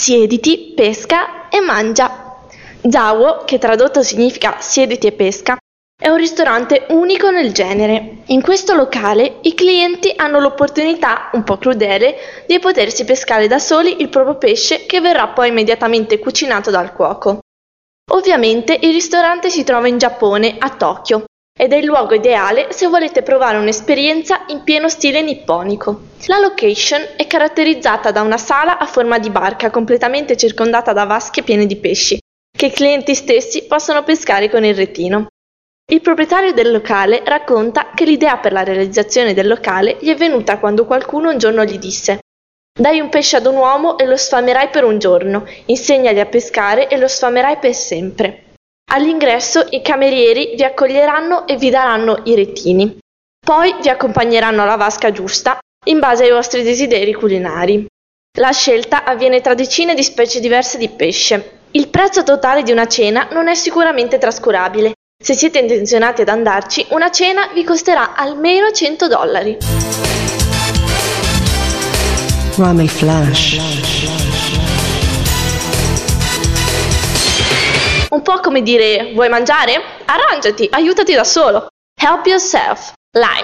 Siediti, pesca e mangia. Zawo, che tradotto significa siediti e pesca, è un ristorante unico nel genere. In questo locale i clienti hanno l'opportunità, un po' crudele, di potersi pescare da soli il proprio pesce che verrà poi immediatamente cucinato dal cuoco. Ovviamente il ristorante si trova in Giappone, a Tokyo, ed è il luogo ideale se volete provare un'esperienza in pieno stile nipponico. La location è caratterizzata da una sala a forma di barca completamente circondata da vasche piene di pesci, che i clienti stessi possono pescare con il retino. Il proprietario del locale racconta che l'idea per la realizzazione del locale gli è venuta quando qualcuno un giorno gli disse: «Dai un pesce ad un uomo e lo sfamerai per un giorno, insegnagli a pescare e lo sfamerai per sempre». All'ingresso i camerieri vi accoglieranno e vi daranno i retini. Poi vi accompagneranno alla vasca giusta in base ai vostri desideri culinari. La scelta avviene tra decine di specie diverse di pesce. Il prezzo totale di una cena non è sicuramente trascurabile. Se siete intenzionati ad andarci, una cena vi costerà almeno $100. Ramen Flash. Un po' come dire: vuoi mangiare? Arrangiati, aiutati da solo. Help yourself. Lime.